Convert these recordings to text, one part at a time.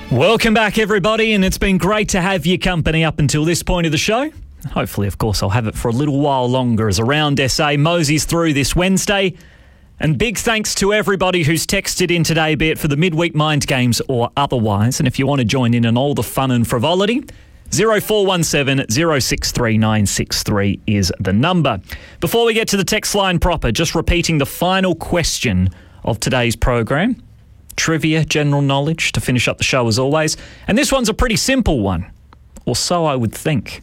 Welcome back, everybody, and it's been great to have your company up until this point of the show. Hopefully, of course, I'll have it for a little while longer as Around SA moseys through this Wednesday. And big thanks to everybody who's texted in today, be it for the midweek mind games or otherwise. And if you want to join in on all the fun and frivolity, 0417 063 963 is the number. Before we get to the text line proper, just repeating the final question of today's program. Trivia, general knowledge to finish up the show as always. And this one's a pretty simple one, or so I would think.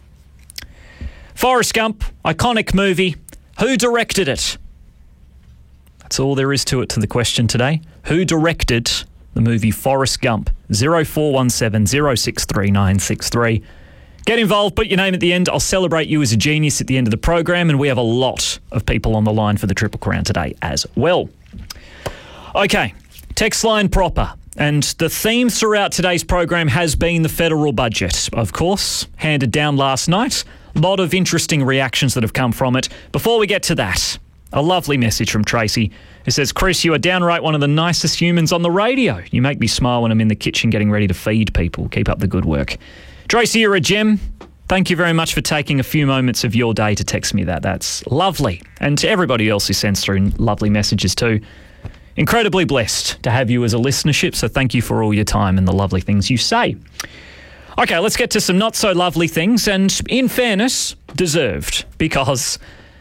Forrest Gump, iconic movie. Who directed it? That's all there is to it, to the question today. Who directed the movie Forrest Gump? 0417 063 963. Get involved, put your name at the end. I'll celebrate you as a genius at the end of the program, and we have a lot of people on the line for the Triple Crown today as well. Okay. Text line proper. And the theme throughout today's program has been the federal budget, of course, handed down last night. A lot of interesting reactions that have come from it. Before we get to that, a lovely message from Tracy who says, Chris, you are downright one of the nicest humans on the radio. You make me smile when I'm in the kitchen getting ready to feed people. Keep up the good work. Tracy, you're a gem. Thank you very much for taking a few moments of your day to text me that. That's lovely. And to everybody else who sends through lovely messages too. Incredibly blessed to have you as a listenership, so thank you for all your time and the lovely things you say. Okay, let's get to some not so lovely things, and in fairness, deserved, because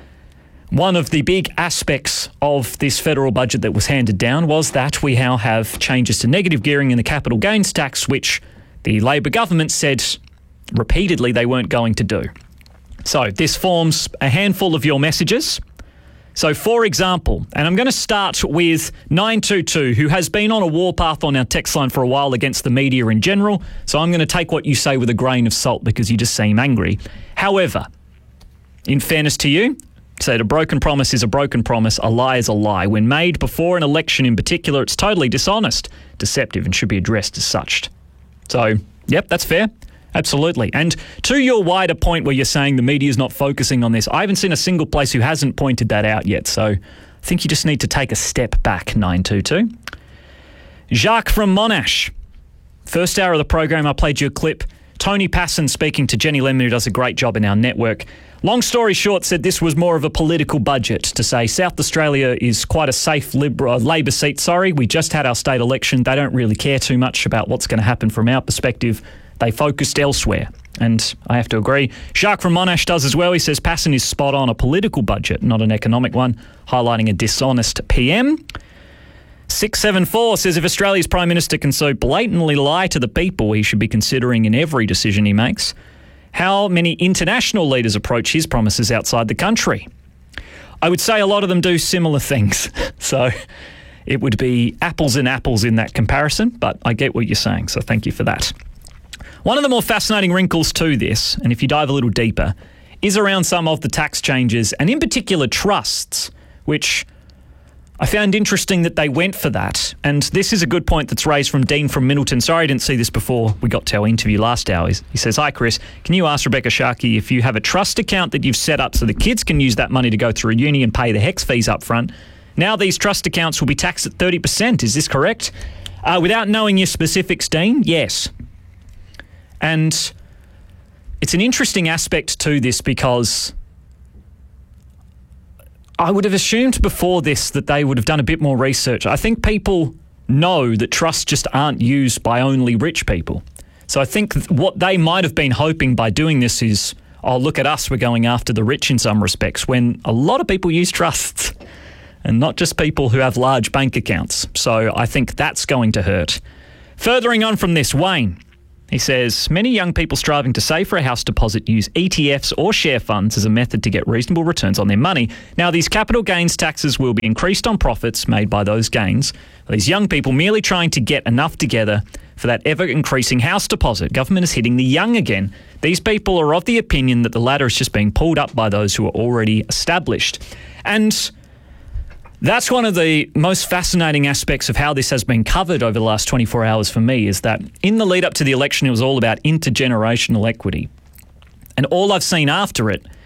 one of the big aspects of this federal budget that was handed down was that we now have changes to negative gearing in the capital gains tax, which the Labor government said repeatedly they weren't going to do. So this forms a handful of your messages. So, for example, and I'm going to start with 922, who has been on a warpath on our text line for a while against the media in general. So I'm going to take what you say with a grain of salt because you just seem angry. However, in fairness to you, said a broken promise is a broken promise, a lie is a lie. When made before an election in particular, it's totally dishonest, deceptive, and should be addressed as such. So, yep, that's fair. Absolutely. And to your wider point where you're saying the media is not focusing on this, I haven't seen a single place who hasn't pointed that out yet. So I think you just need to take a step back, 922. Jacques from Monash. First hour of the program, I played you a clip. Tony Passon speaking to Jenny Lemon, who does a great job in our network. Long story short, said this was more of a political budget to say South Australia is quite a safe Labor seat. We just had our state election. They don't really care too much about what's going to happen from our perspective. They focused elsewhere. And I have to agree. Jacques from Monash does as well. He says Passon is spot on, a political budget, not an economic one, highlighting a dishonest PM. 674 says if Australia's Prime Minister can so blatantly lie to the people, he should be considering in every decision he makes how many international leaders approach his promises outside the country. I would say a lot of them do similar things. So it would be apples and apples in that comparison, but I get what you're saying, so thank you for that. One of the more fascinating wrinkles to this, and if you dive a little deeper, is around some of the tax changes, and in particular trusts, which I found interesting that they went for that. And this is a good point that's raised from Dean from Middleton. Sorry I didn't see this before we got to our interview last hour. He says, hi Chris, can you ask Rebecca Sharkey if you have a trust account that you've set up so the kids can use that money to go through a uni and pay the HECS fees up front? Now these trust accounts will be taxed at 30%. Is this correct? Without knowing your specifics, Dean, yes. And it's an interesting aspect to this because I would have assumed before this that they would have done a bit more research. I think people know that trusts just aren't used by only rich people. So I think what they might have been hoping by doing this is, oh, look at us, we're going after the rich in some respects, when a lot of people use trusts and not just people who have large bank accounts. So I think that's going to hurt. Furthering on from this, Wayne. He says, many young people striving to save for a house deposit use ETFs or share funds as a method to get reasonable returns on their money. Now, these capital gains taxes will be increased on profits made by those gains. These young people merely trying to get enough together for that ever-increasing house deposit. Government is hitting the young again. These people are of the opinion that the ladder is just being pulled up by those who are already established. And that's one of the most fascinating aspects of how this has been covered over the last 24 hours for me, is that in the lead up to the election, it was all about intergenerational equity. And all I've seen after it